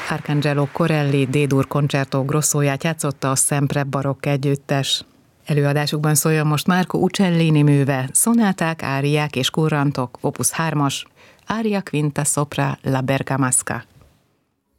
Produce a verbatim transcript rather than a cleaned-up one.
Arcangelo Corelli D-dur concerto grosszóját játszotta a Sempre barokk együttes. Előadásukban szóljon most Marco Uccellini műve, szonáták, áriák és kurrantok, opus hármas, Aria quinta sopra la bergamasca.